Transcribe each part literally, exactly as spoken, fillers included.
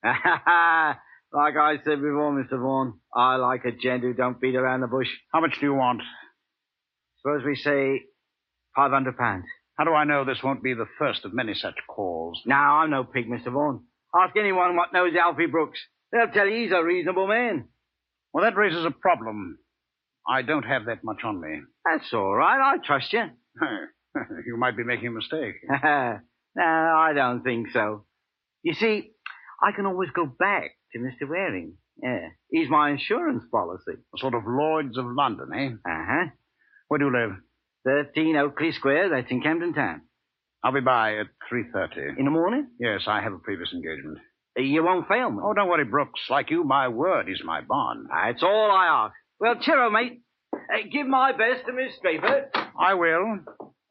Like I said before, Mister Vaughan, I like a gent who don't beat around the bush. How much do you want? Suppose we say five hundred pounds. How do I know this won't be the first of many such calls? Now, I'm no pig, Mister Vaughan. Ask anyone what knows Alfie Brooks. They'll tell you he's a reasonable man. Well, that raises a problem. I don't have that much on me. That's all right. I trust you. You might be making a mistake. No, I don't think so. You see, I can always go back to Mister Waring. Yeah, he's my insurance policy. A sort of Lloyd's of London, eh? Uh-huh. Where do you live? thirteen Oakley Square, that's in Camden Town. I'll be by at three thirty. In the morning? Yes, I have a previous engagement. Uh, You won't fail me. Oh, don't worry, Brooks. Like you, my word is my bond. That's all I ask. Well, cheero, mate. Uh, give my best to Miss Strafer. I will.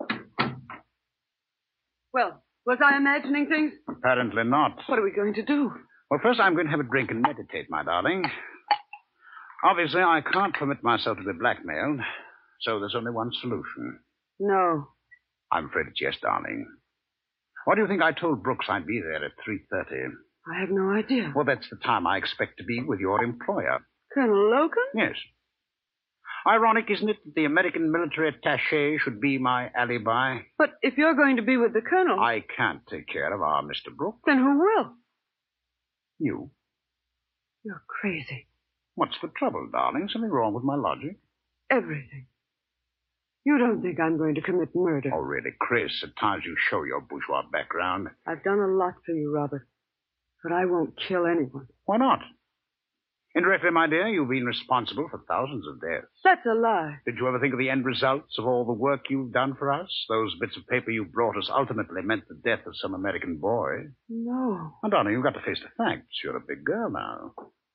Well, was I imagining things? Apparently not. What are we going to do? Well, first I'm going to have a drink and meditate, my darling. Obviously, I can't permit myself to be blackmailed, so there's only one solution. No. I'm afraid it's yes, darling. Why do you think I told Brooks I'd be there at three thirty? I have no idea. Well, that's the time I expect to be with your employer. Colonel Logan? Yes. Ironic, isn't it, that the American military attaché should be my alibi? But if you're going to be with the Colonel... I can't take care of our Mister Brooks. Then who will? You. You're crazy. What's the trouble, darling? Something wrong with my logic? Everything. You don't think I'm going to commit murder. Oh, really, Chris, at times you show your bourgeois background. I've done a lot for you, Robert. But I won't kill anyone. Why not? Indirectly, my dear, you've been responsible for thousands of deaths. That's a lie. Did you ever think of the end results of all the work you've done for us? Those bits of paper you brought us ultimately meant the death of some American boy. No. Now, darling, you've got to face the facts. You're a big girl now.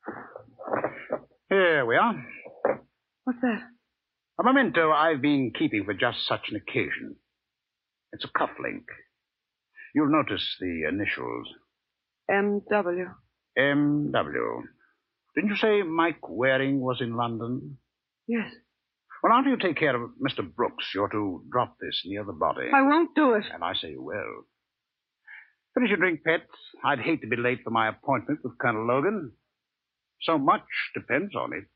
Here we are. What's that? A memento I've been keeping for just such an occasion. It's a cufflink. You'll notice the initials. M W. M W. Didn't you say Mike Waring was in London? Yes. Well, after you take care of Mister Brooks, you're to drop this near the body. I won't do it. And I say you will. Finish your drink, pet. I'd hate to be late for my appointment with Colonel Logan. So much depends on it.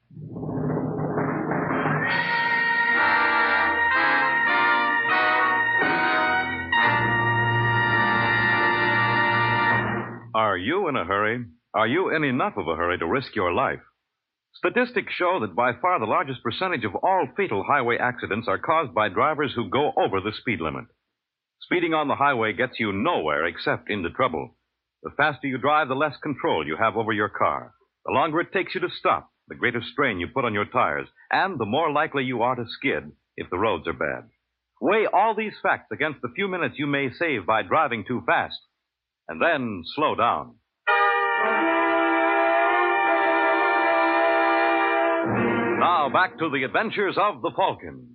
Are you in a hurry? Are you in enough of a hurry to risk your life? Statistics show that by far the largest percentage of all fatal highway accidents are caused by drivers who go over the speed limit. Speeding on the highway gets you nowhere except into trouble. The faster you drive, the less control you have over your car. The longer it takes you to stop, the greater strain you put on your tires, and the more likely you are to skid if the roads are bad. Weigh all these facts against the few minutes you may save by driving too fast, and then slow down. Now back to the adventures of the Falcon.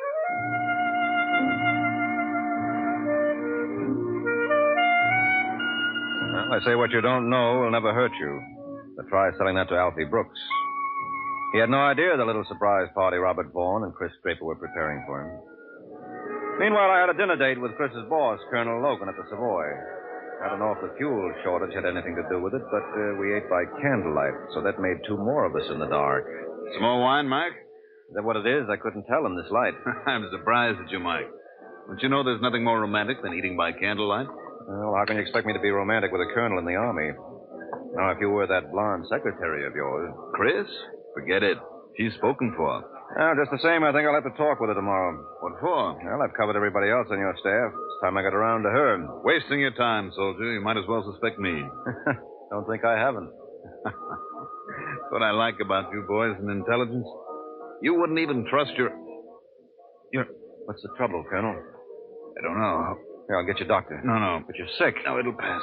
Well, I say what you don't know will never hurt you. But try selling that to Alfie Brooks. He had no idea the little surprise party Robert Vaughan and Chris Draper were preparing for him. Meanwhile, I had a dinner date with Chris's boss, Colonel Logan, at the Savoy. I don't know if the fuel shortage had anything to do with it, but uh, we ate by candlelight, so that made two more of us in the dark. Some more wine, Mike? Is that what it is? I couldn't tell in this light. I'm surprised at you, Mike. Don't you know there's nothing more romantic than eating by candlelight? Well, how can you expect me to be romantic with a colonel in the army? Now, if you were that blonde secretary of yours... Chris? Forget it. She's spoken for. Well, just the same, I think I'll have to talk with her tomorrow. What for? Well, I've covered everybody else on your staff. It's time I got around to her. Wasting your time, soldier. You might as well suspect me. Don't think I haven't. That's what I like about you boys in intelligence. You wouldn't even trust your... Your... What's the trouble, Colonel? I don't know. Here, I'll get you a doctor. No, no. But you're sick. No, it'll pass.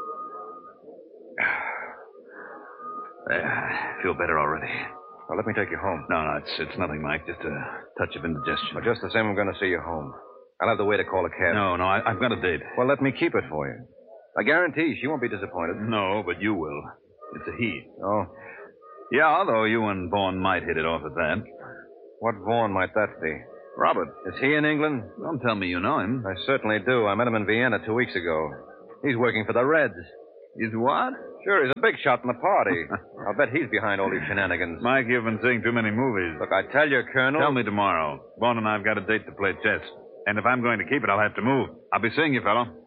I feel better already. Well, let me take you home. No, no, it's it's nothing, Mike. Just a touch of indigestion. Well, just the same, I'm going to see you home. I'll have the way to call a cab. No, no, I, I've got a date. Well, let me keep it for you. I guarantee she won't be disappointed. No, but you will. It's a he. Oh? Yeah, although you and Vaughn might hit it off at that. What Vaughn might that be? Robert. Is he in England? Don't tell me you know him. I certainly do. I met him in Vienna two weeks ago. He's working for the Reds. He's what? Sure, he's a big shot in the party. I'll bet he's behind all these shenanigans. Mike, you've been seeing too many movies. Look, I tell you, Colonel... Tell me tomorrow. Vaughn and I have got a date to play chess. And if I'm going to keep it, I'll have to move. I'll be seeing you, fellow.